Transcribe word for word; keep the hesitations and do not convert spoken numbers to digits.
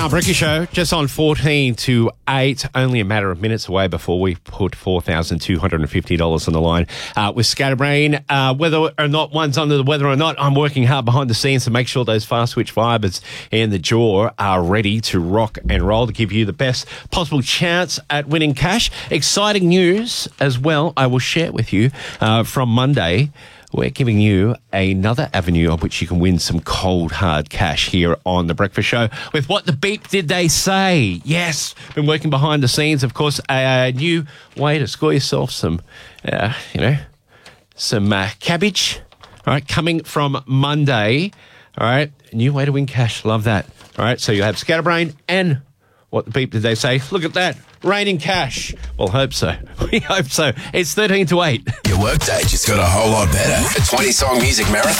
Now, Bricky Show, just on fourteen to eight, only a matter of minutes away before we put four thousand two hundred fifty dollars on the line uh, with Scatterbrain. Uh, whether or not one's under the weather or not, I'm working hard behind the scenes to make sure those fast switch fibers and the jaw are ready to rock and roll to give you the best possible chance at winning cash. Exciting news as well, I will share with you uh, from Monday. We're giving you another avenue of which you can win some cold, hard cash here on The Breakfast Show with What the Beep Did They Say? Yes, been working behind the scenes, of course, a new way to score yourself some, uh, you know, some uh, cabbage, all right, coming from Monday, all right, new way to win cash, love that, all right, so you have Scatterbrain and What the Beep Did They Say? Look at that. Raining cash. Well, hope so. We hope so. It's thirteen to eight. Your workday just got a whole lot better. A twenty-song music marathon.